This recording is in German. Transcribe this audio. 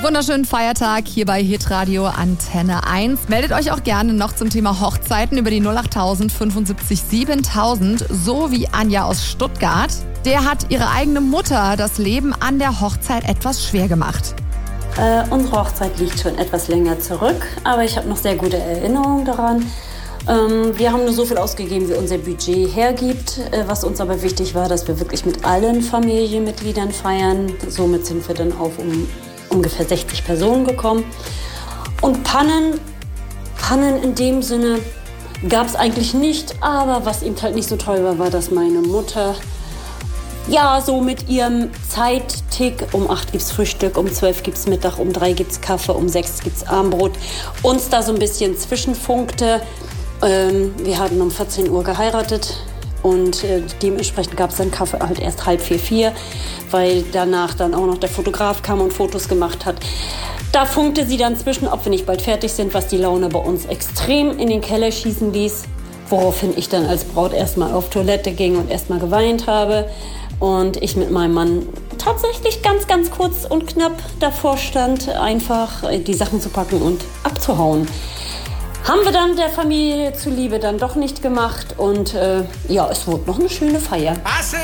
Wunderschönen Feiertag hier bei Hitradio Antenne 1. Meldet euch auch gerne noch zum Thema Hochzeiten über die 08000 75 7000, so wie Anja aus Stuttgart. Der hat ihre eigene Mutter das Leben an der Hochzeit etwas schwer gemacht. Unsere Hochzeit liegt schon etwas länger zurück, aber ich habe noch sehr gute Erinnerungen daran. Wir haben nur so viel ausgegeben, wie unser Budget hergibt. Was uns aber wichtig war, dass wir wirklich mit allen Familienmitgliedern feiern. Somit sind wir dann auf ungefähr 60 Personen gekommen. Und Pannen in dem Sinne gab es eigentlich nicht. Aber was eben halt nicht so toll war, war, dass meine Mutter so mit ihrem Zeittick, um 8 gibt's Frühstück, um 12 gibt's Mittag, um 3 gibt's Kaffee, um 6 gibt's Abendbrot, uns da so ein bisschen zwischenfunkte. Wir hatten um 14 Uhr geheiratet und dementsprechend gab es dann Kaffee halt erst 3:30, 4, weil danach dann auch noch der Fotograf kam und Fotos gemacht hat. Da funkte sie dann zwischen, ob wir nicht bald fertig sind, was die Laune bei uns extrem in den Keller schießen ließ, woraufhin ich dann als Braut erstmal auf Toilette ging und erstmal geweint habe und ich mit meinem Mann tatsächlich ganz, ganz kurz und knapp davor stand, einfach die Sachen zu packen und abzuhauen. Haben wir dann der Familie zuliebe dann doch nicht gemacht und es wurde noch eine schöne Feier.